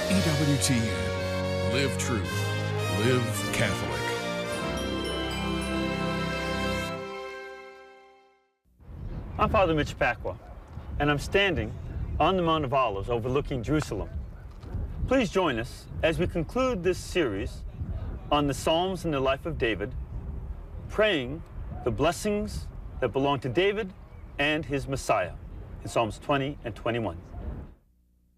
EWTN. Live truth. Live Catholic. I'm Father Mitch Pacwa, and I'm standing on the Mount of Olives overlooking Jerusalem. Please join us as we conclude this series on the Psalms and the life of David, praying the blessings that belong to David and his Messiah in Psalms 20 and 21.